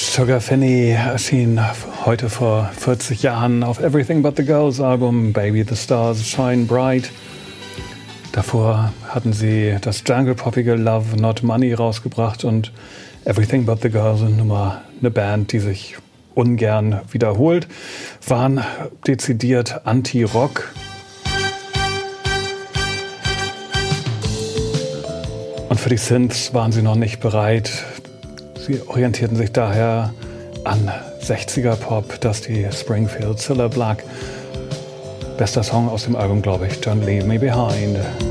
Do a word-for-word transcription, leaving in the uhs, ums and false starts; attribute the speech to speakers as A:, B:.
A: Sugar Fanny erschien heute vor vierzig Jahren auf Everything But The Girls Album Baby the Stars Shine Bright. Davor hatten sie das jungle-poppige Love Not Money rausgebracht und Everything But The Girls sind nun mal eine Band, die sich ungern wiederholt, waren dezidiert Anti-Rock. Und für die Synths waren sie noch nicht bereit. Sie orientierten sich daher an sechziger-Pop, Dusty Springfield, Cilla Black. Bester Song aus dem Album, glaube ich, Don't Leave Me Behind.